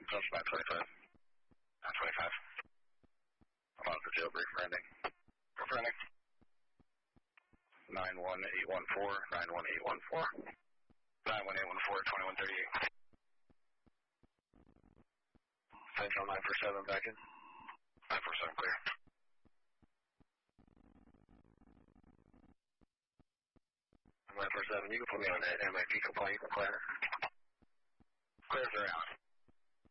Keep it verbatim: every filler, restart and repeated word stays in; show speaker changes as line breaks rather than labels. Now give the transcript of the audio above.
Just nine twenty-five. nine twenty-five. I'm on for jailbreak for ending. For ending. nine one eight one four, nine one eight one four. nine one eight one four, twenty-one thirty-eight. Central nine four seven back in. nine four seven clear. nine four seven, you can put me on that M I P complaint, clear. Clear for out.